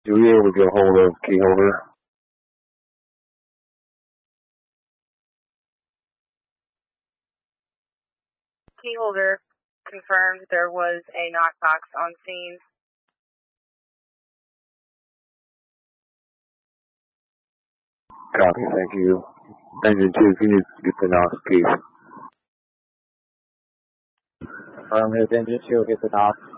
were you able to get a hold of Keyholder? Keyholder confirmed there was a knockbox on scene. Copy, thank you. Engine 2, can you get the Knox, please? Affirmative, Engine 2 will get the Knox.